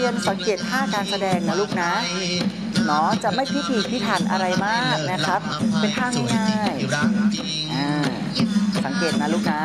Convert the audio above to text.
ยนสังเกตท่าการแสดงนะลูกนะเนาะจะไม่พิถีพิถันอะไรมากนะครับเป็นท่าง่ายๆสังเกตนะลูกนะ